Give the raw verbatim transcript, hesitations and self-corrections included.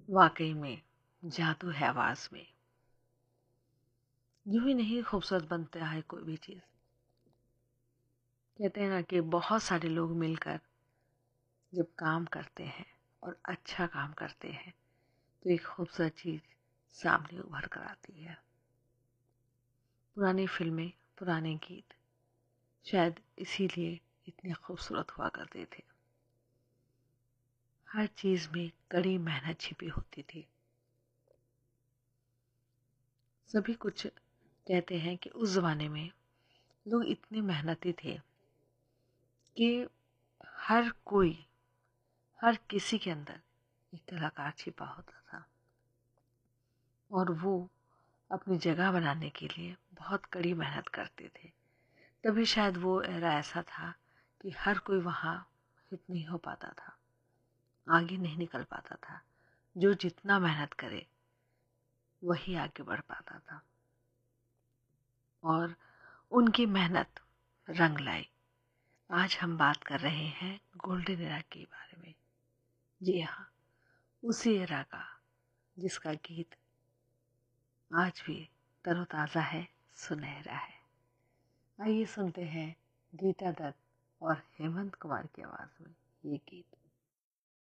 वाकई में जादू है आवाज में। यूं ही नहीं खूबसूरत बनता है कोई भी चीज़। कहते हैं ना कि बहुत सारे लोग मिलकर जब काम करते हैं और अच्छा काम करते हैं तो एक खूबसूरत चीज़ सामने उभर कर आती है। पुरानी फिल्में, पुराने गीत शायद इसीलिए इतने खूबसूरत हुआ करते थे। हर चीज़ में कड़ी मेहनत छिपी होती थी। सभी कुछ कहते हैं कि उस ज़माने में लोग इतने मेहनती थे कि हर कोई, हर किसी के अंदर एक कलाकार छिपा होता था और वो अपनी जगह बनाने के लिए बहुत कड़ी मेहनत करते थे। तभी शायद वो एरा ऐसा था कि हर कोई वहाँ हिट नहीं हो पाता था, आगे नहीं निकल पाता था। जो जितना मेहनत करे वही आगे बढ़ पाता था और उनकी मेहनत रंग लाई। आज हम बात कर रहे हैं गोल्डन एरा के बारे में। जी हाँ, उसी एरा का जिसका गीत आज भी तरोताज़ा है, सुनहरा है। आइए सुनते हैं गीता दत्त और हेमंत कुमार की आवाज़ में ये गीत।